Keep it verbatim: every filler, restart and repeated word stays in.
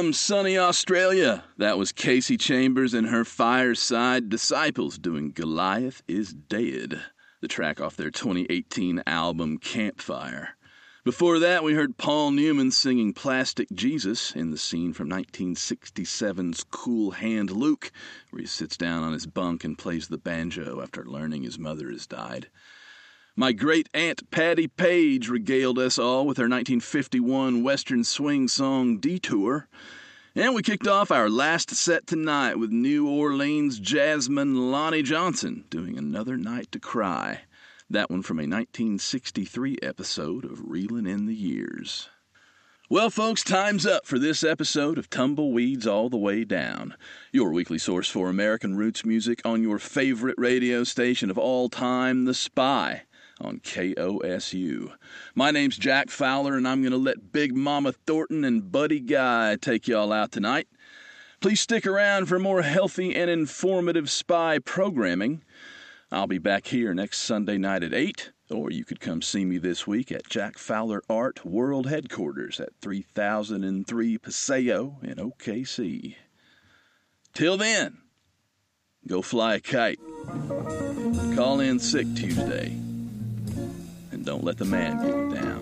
From sunny Australia, that was Casey Chambers and her Fireside Disciples doing Goliath is Dead, the track off their twenty eighteen album Campfire. Before that, we heard Paul Newman singing Plastic Jesus in the scene from nineteen sixty-seven's Cool Hand Luke, where he sits down on his bunk and plays the banjo after learning his mother has died. My great-aunt Patty Page regaled us all with her nineteen fifty-one Western swing song Detour. And we kicked off our last set tonight with New Orleans jazzman Lonnie Johnson doing Another Night to Cry. That one from a nineteen sixty-three episode of Reelin' in the Years. Well, folks, time's up for this episode of Tumbleweeds All the Way Down, your weekly source for American roots music on your favorite radio station of all time, The Spy, on K O S U. My name's Jack Fowler, and I'm going to let Big Mama Thornton and Buddy Guy take y'all out tonight. Please stick around for more healthy and informative spy programming. I'll be back here next Sunday night at eight, or you could come see me this week at Jack Fowler Art World Headquarters at three thousand three Paseo in O K C. Till then, go fly a kite. Call in sick Tuesday. And don't let the man get you down.